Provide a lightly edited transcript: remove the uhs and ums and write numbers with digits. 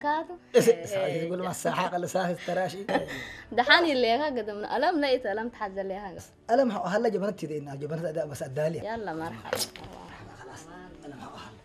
كادو يقول ما الساحة قال ساحة تراشي دحاني اللي هاga قدم ألم لقيت ألم تحزن لي هاga ألم هلا جبنت تدينا جبنت أداء بس أدالي يلا مرحبا خلاص ألم هلا